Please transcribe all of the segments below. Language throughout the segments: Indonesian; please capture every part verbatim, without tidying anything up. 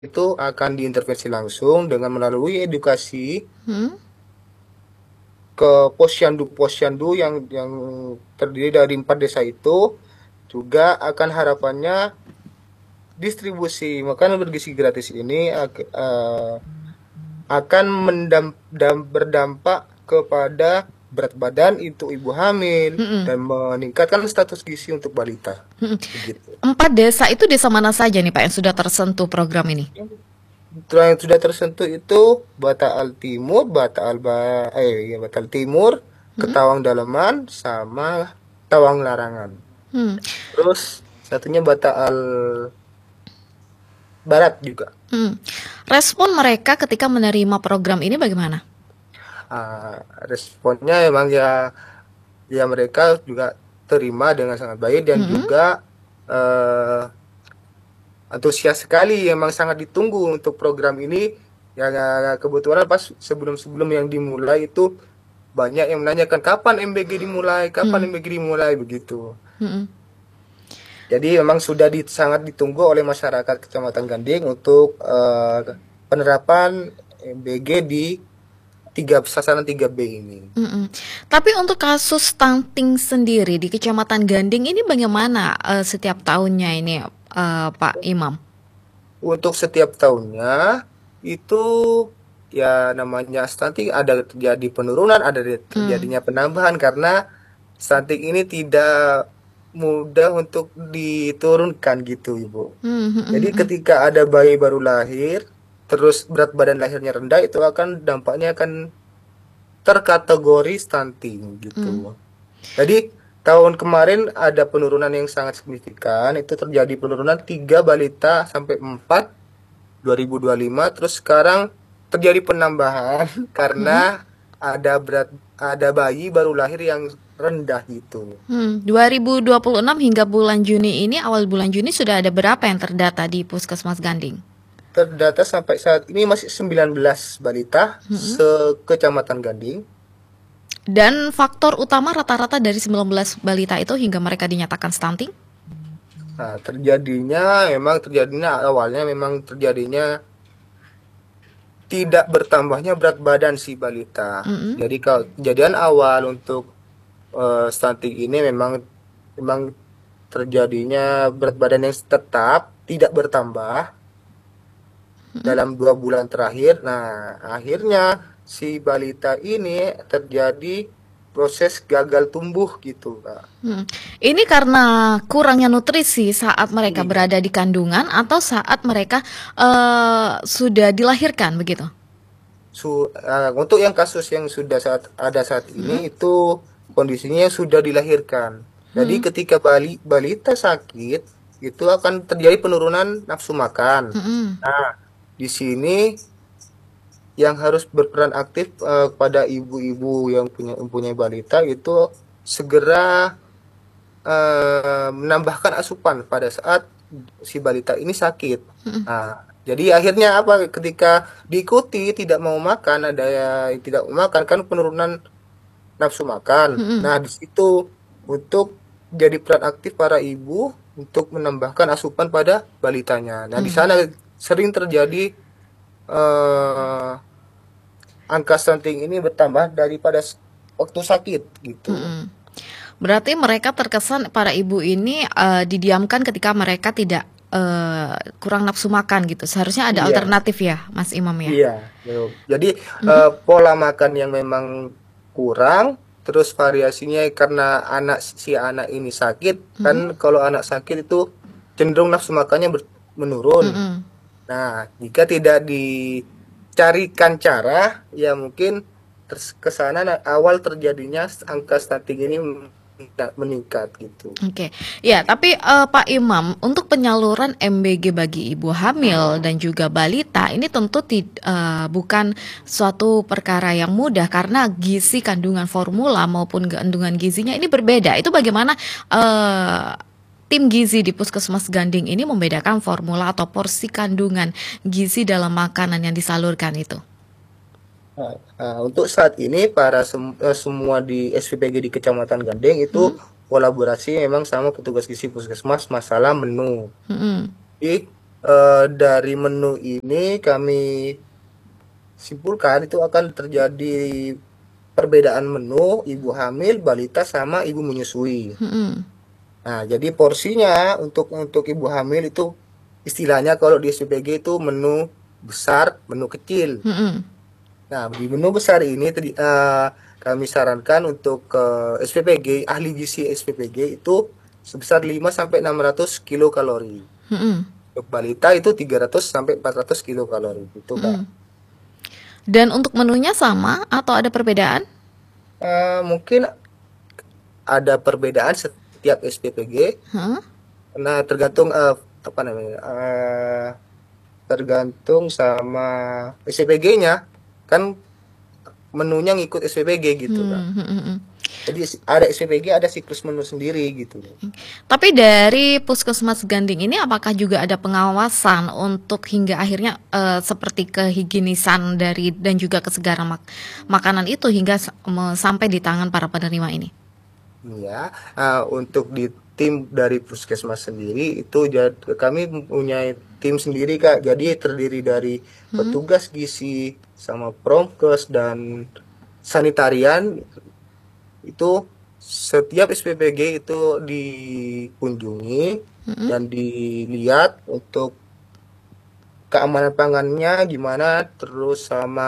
itu akan diintervensi langsung dengan melalui edukasi Hmm? ke posyandu-posyandu yang yang terdiri dari empat desa itu, juga akan harapannya distribusi makanan bergizi gratis ini ak- eh, akan mendam- dam- berdampak kepada berat badan itu ibu hamil Mm-mm. dan meningkatkan status gizi untuk balita. Mm-mm. Begitu. Empat desa itu desa mana saja nih Pak yang sudah tersentuh program ini? Yang sudah tersentuh itu Bataal Timur, Bataal ba eh ya Bataal Timur, Hmm? Ketawang Daleman, sama Tawang Larangan. Hmm. Terus satunya Bataal Barat juga. Hmm. Respon mereka ketika menerima program ini bagaimana? Ah, responnya emang ya ya mereka juga terima dengan sangat baik dan Hmm? juga eh, antusias sekali, emang sangat ditunggu untuk program ini. Ya ya, kebetulan pas sebelum-sebelum yang dimulai itu banyak yang menanyakan kapan M B G dimulai, Hmm. kapan M B G dimulai begitu. Hmm. Jadi memang sudah di- sangat ditunggu oleh masyarakat Kecamatan Ganding untuk eh, penerapan M B G di tiga sasaran tiga B ini. Mm-mm. Tapi untuk kasus stunting sendiri di Kecamatan Ganding ini bagaimana eh, setiap tahunnya ini eh, Pak Imam? Untuk setiap tahunnya itu ya namanya stunting ada terjadi penurunan, ada Hmm. terjadinya penambahan karena stunting ini tidak mudah untuk diturunkan gitu, Ibu. Hmm, hmm, hmm, Jadi hmm. ketika ada bayi baru lahir, terus berat badan lahirnya rendah, itu akan dampaknya akan terkategori stunting Hmm. gitu. Jadi tahun kemarin ada penurunan yang sangat signifikan, itu terjadi penurunan tiga balita sampai empat dua ribu dua puluh lima, terus sekarang terjadi penambahan Hmm. karena ada berat ada bayi baru lahir yang rendah gitu. Hmm. dua ribu dua puluh enam hingga bulan Juni ini, awal bulan Juni sudah ada berapa yang terdata di Puskesmas Ganding? Terdata sampai saat ini masih sembilan belas balita Hmm. sekecamatan Ganding. Dan faktor utama rata-rata dari sembilan belas balita itu hingga mereka dinyatakan stunting? Nah, terjadinya memang terjadinya awalnya memang terjadinya tidak bertambahnya berat badan si balita. Hmm. Jadi kalau kejadian awal untuk eh, stunting ini memang memang terjadinya berat badan yang tetap tidak bertambah Hmm. dalam dua bulan terakhir. Nah, akhirnya si balita ini terjadi proses gagal tumbuh gitu, Kak. Hmm. Ini karena kurangnya nutrisi saat mereka Iya. berada di kandungan atau saat mereka eh, sudah dilahirkan begitu? Su, eh, untuk yang kasus yang sudah saat ada saat ini Hmm. itu kondisinya sudah dilahirkan. Jadi Hmm. ketika bali, balita sakit itu akan terjadi penurunan nafsu makan. Hmm. Nah, di sini yang harus berperan aktif eh, kepada ibu-ibu yang punya mempunyai balita itu segera eh, menambahkan asupan pada saat si balita ini sakit. Hmm. Nah, jadi akhirnya apa? Ketika diikuti tidak mau makan, ada yang tidak mau makan kan penurunan nafsu makan. Hmm. Nah, di situ untuk jadi peran aktif para ibu untuk menambahkan asupan pada balitanya. Nah, di Hmm. sana sering terjadi eh, angka stunting ini bertambah daripada s- waktu sakit gitu. Hmm. Berarti mereka terkesan para ibu ini eh, didiamkan ketika mereka tidak eh, kurang nafsu makan gitu. Seharusnya ada Iya. alternatif ya, Mas Imam ya. Iya, betul. Jadi Hmm. eh, pola makan yang memang kurang, terus variasinya karena anak si anak ini sakit, kan Hmm. kalau anak sakit itu cenderung nafsu makannya ber- menurun. Hmm. Nah, jika tidak dicarikan cara, ya mungkin ter- ke sana na- awal terjadinya angka stunting ini meningkat, meningkat gitu. Oke, ya, tapi eh, Pak Imam, untuk penyaluran M B G bagi ibu hamil dan juga balita ini tentu tid- eh, bukan suatu perkara yang mudah karena gizi kandungan formula maupun kandungan gizinya ini berbeda. Itu bagaimana eh, tim gizi di Puskesmas Ganding ini membedakan formula atau porsi kandungan gizi dalam makanan yang disalurkan itu? Nah, nah, untuk saat ini para sem- eh, semua di S P P G di Kecamatan Gandeng Hmm? itu kolaborasi memang sama petugas gizi puskesmas masalah menu. Hmm. Jadi eh, dari menu ini kami simpulkan itu akan terjadi perbedaan menu ibu hamil, balita sama ibu menyusui. Mm-mm. Nah, jadi porsinya untuk untuk ibu hamil itu istilahnya kalau di S P P G itu menu besar, menu kecil. Mm-mm. Nah, di menu besar ini tadi, eh, kami sarankan untuk ke S P P G, ahli gizi S P P G itu sebesar lima sampai enam ratus kilokalori. Mm-mm. Untuk balita itu tiga ratus sampai empat ratus kilokalori. Itu, Kak. Mm-mm. Dan untuk menunya sama atau ada perbedaan? Eh, mungkin ada perbedaan setiap S P P G Hah? karena tergantung eh, apa namanya? eh, tergantung sama S P P G-nya. Kan menunya ngikut S P P G gitu, Kak. Hmm, hmm, hmm, hmm. Jadi ada S P P G, ada siklus menu sendiri gitu. Tapi dari Puskesmas Ganding ini apakah juga ada pengawasan untuk hingga akhirnya eh, seperti kehigienisan dari dan juga kesegaran mak- makanan itu hingga s- me- sampai di tangan para penerima ini? Ya, eh, untuk di tim dari Puskesmas sendiri itu jad- kami punya tim sendiri, Kak. Jadi terdiri dari Hmm, petugas gizi sama promkes dan sanitarian. Itu setiap S P P G itu dikunjungi hmm, dan dilihat untuk keamanan pangannya gimana, terus sama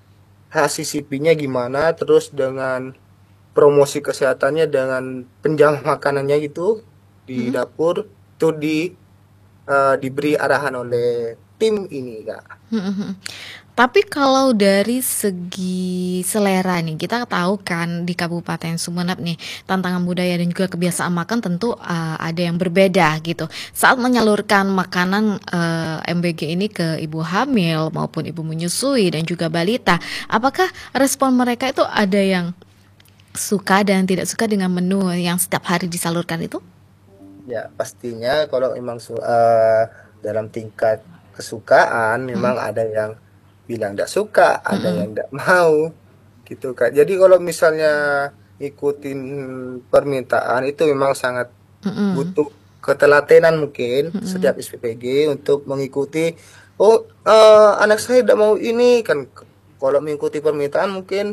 H C C P-nya gimana, terus dengan promosi kesehatannya dengan penjam makanannya gitu di hmm, dapur itu di eh, diberi arahan oleh tim ini, Kak. hmm, hmm, hmm. Tapi kalau dari segi selera nih, kita tahu kan di Kabupaten Sumeneb nih, tantangan budaya dan juga kebiasaan makan tentu uh, ada yang berbeda gitu. Saat menyalurkan makanan uh, M B G ini ke ibu hamil maupun ibu menyusui dan juga balita, apakah respon mereka itu ada yang suka dan tidak suka dengan menu yang setiap hari disalurkan itu? Ya, pastinya kalau memang su- eh, dalam tingkat kesukaan Mm-mm, memang ada yang bilang tidak suka, ada mm-mm, yang tidak mau gitu, Kak. Jadi kalau misalnya ikutin permintaan itu memang sangat mm-mm, butuh ketelatenan mungkin mm-mm. setiap S P P G untuk mengikuti. Oh, eh, anak saya tidak mau ini kan. Kalau mengikuti permintaan mungkin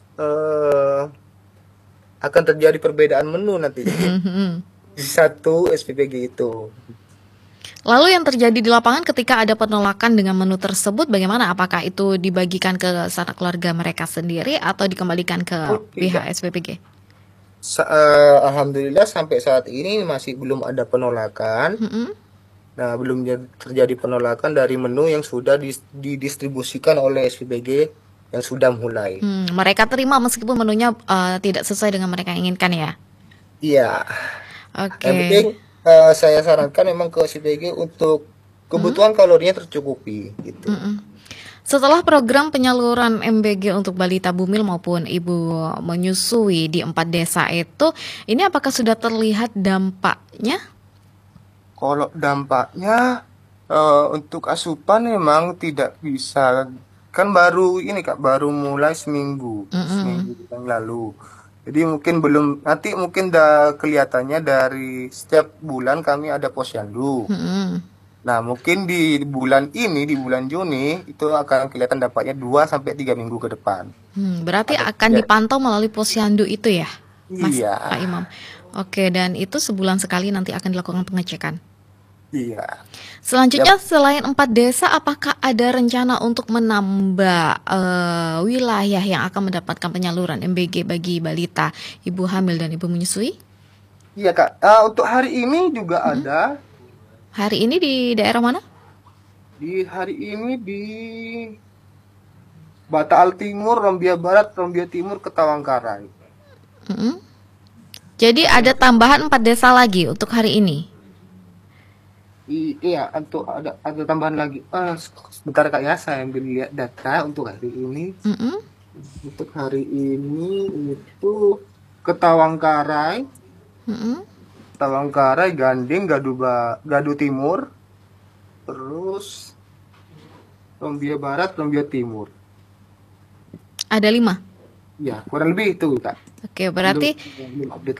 eh, akan terjadi perbedaan menu nanti Mm-mm, mm-mm. di satu S P P G itu. Lalu yang terjadi di lapangan ketika ada penolakan dengan menu tersebut bagaimana? Apakah itu dibagikan ke sanak keluarga mereka sendiri atau dikembalikan ke Oh, pihak tidak. S P P G? Sa- eh, Alhamdulillah sampai saat ini masih belum ada penolakan. Mm-mm. Nah, belum jad- terjadi penolakan dari menu yang sudah dis- didistribusikan oleh S P P G yang sudah mulai. Hmm, mereka terima meskipun menunya eh, tidak sesuai dengan mereka yang inginkan ya. Iya, yang penting Oke. eh, saya sarankan memang ke S P P G untuk Hmm, kebutuhan kalorinya tercukupi gitu. mm-mm. Setelah program penyaluran M B G untuk balita bumil maupun ibu menyusui di empat desa itu, ini apakah sudah terlihat dampaknya? Kalau dampaknya eh, untuk asupan memang tidak bisa, kan baru ini, Kak, baru mulai seminggu Mm-mm. seminggu yang lalu. Jadi mungkin belum, nanti mungkin dah kelihatannya dari setiap bulan kami ada posyandu. Mm-mm. Nah, mungkin di bulan ini, di bulan Juni itu akan kelihatan dampaknya dua sampai tiga minggu ke depan. Hmm, berarti Ada akan ya, dipantau melalui posyandu itu ya, Mas iya, Pak Imam. Oke, dan itu sebulan sekali nanti akan dilakukan pengecekan. iya. Ya, Selanjutnya, selain empat desa, apakah ada rencana untuk menambah eh, wilayah yang akan mendapatkan penyaluran M B G bagi balita, ibu hamil dan ibu menyusui? iya, Kak. Ah, untuk hari ini juga Mm-mm. ada. Hari ini di daerah mana? Di hari ini di Bataal Timur, Rombia Barat, Rombia Timur, Ketawangkarai. Mm-mm. Jadi Nah, ada tambahan empat desa lagi untuk hari ini. i- iya, untuk ada ada tambahan lagi. Eh, sebentar, Kak, ya, saya ambil lihat data untuk hari ini. Mm-mm. Untuk hari ini itu Ketawangkarai, Mm-mm. Ketawangkarai, Ganding, Gadu, Ba- Gadu Timur, terus Rombia Barat, Rombia Timur. Ada lima. Ya, kurang lebih itu, Kak. Oke, Belum berarti belum update lagi.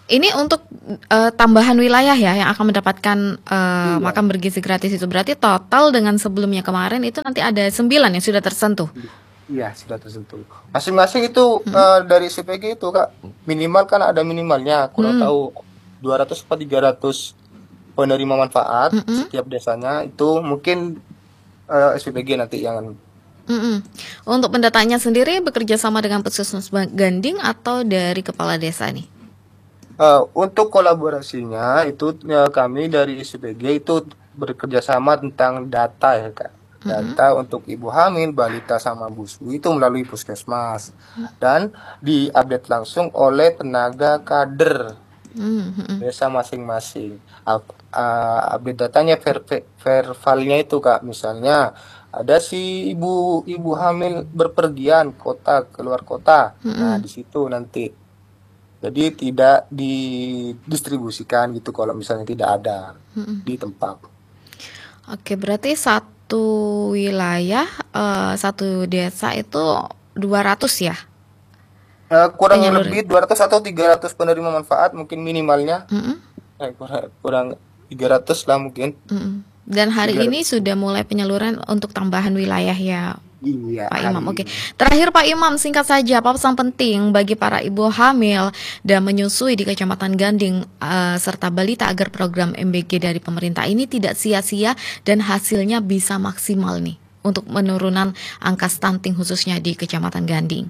Ini untuk uh, tambahan wilayah ya yang akan mendapatkan uh, Iya, makan bergizi gratis itu. Berarti total dengan sebelumnya kemarin itu nanti ada sembilan yang sudah tersentuh. iya sudah tersentuh. Masing-masing itu Mm-mm. eh, dari C P G itu Kak, minimal kan ada minimalnya. Kurang Mm-mm. tahu dua ratus atau tiga ratus penerima manfaat Mm-mm. setiap desanya itu mungkin eh, S P B G nanti yang Mm-mm. Untuk pendatanya sendiri bekerja sama dengan Puskesmas Ganding atau dari kepala desa nih? eh, untuk kolaborasinya itu ya, kami dari S P B G itu bekerja sama tentang data ya Kak. Mm-mm. Data untuk ibu hamil, balita sama busui itu melalui puskesmas dan diupdate langsung oleh tenaga kader Mm-mm. desa masing-masing. Up- uh, update datanya ver, ver, verbalnya itu Kak, misalnya ada si ibu ibu hamil berpergian kota keluar kota. Nah, Mm-mm. di situ nanti. Jadi tidak didistribusikan gitu kalau misalnya tidak ada Mm-mm. di tempat. Oke, berarti satu wilayah, eh, satu desa itu dua ratus ya Eh, kurang penyalur. lebih dua ratus atau tiga ratus penerima manfaat mungkin minimalnya. Mm-mm. Eh, kurang, kurang tiga ratus lah mungkin. Mm-mm. Dan hari ini tiga ratus. sudah mulai penyaluran untuk tambahan wilayah ya, Iya, Pak hari Imam. Oke, ini. terakhir Pak Imam, singkat saja, apa pesan penting bagi para ibu hamil dan menyusui di Kecamatan Ganding eh, serta balita agar program M B G dari pemerintah ini tidak sia-sia dan hasilnya bisa maksimal nih untuk penurunan angka stunting khususnya di Kecamatan Ganding.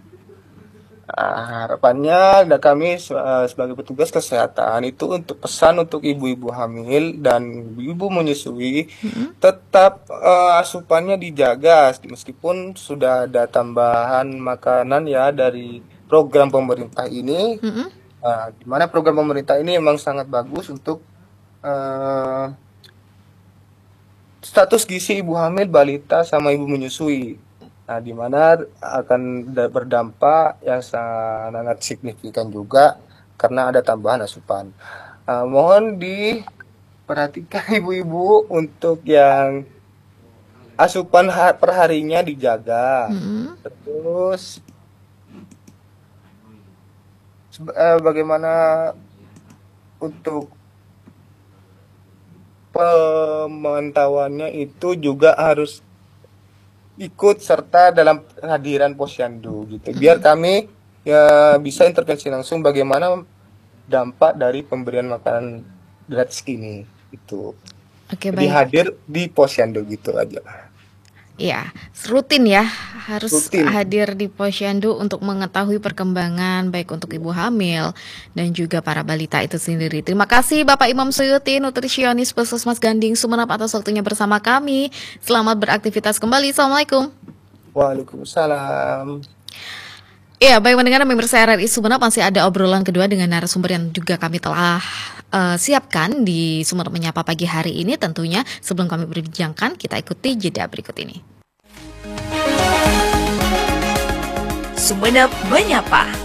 Ah, harapannya ada kami se- eh, sebagai petugas kesehatan itu untuk pesan untuk ibu-ibu hamil dan ibu menyusui Mm-mm. tetap eh, asupannya dijaga meskipun sudah ada tambahan makanan ya dari program pemerintah ini. Mm-mm. Ah, di mana program pemerintah ini memang sangat bagus untuk eh, status gizi ibu hamil, balita sama ibu menyusui. Nah, di mana akan da- berdampak yang sangat signifikan juga karena ada tambahan asupan. Ah, mohon diperhatikan ibu-ibu untuk yang asupan ha- perharinya dijaga. Mm-mm. Terus seba- eh, bagaimana untuk pemantauannya itu juga harus ikut serta dalam kehadiran posyandu gitu. Biar Mm-mm. kami ya bisa intervensi langsung bagaimana dampak dari pemberian makanan gratis ini itu. Oke, Jadi baik. hadir di posyandu gitu aja. Ya, rutin ya, harus Rutin. hadir di posyandu untuk mengetahui perkembangan baik untuk ibu hamil dan juga para balita itu sendiri. Terima kasih Bapak Imam Suyuti, nutrisionis Puskesmas Ganding Sumeneb atas waktunya bersama kami. Selamat beraktivitas kembali. Assalamualaikum. Waalaikumsalam. Ya, baik mendengar pemirsa R R I Sumeneb, masih ada obrolan kedua dengan narasumber yang juga kami telah eh, siapkan di Sumeneb Menyapa pagi hari ini. Tentunya sebelum kami berbincangkan, kita ikuti jeda berikut ini. Sumeneb Menyapa.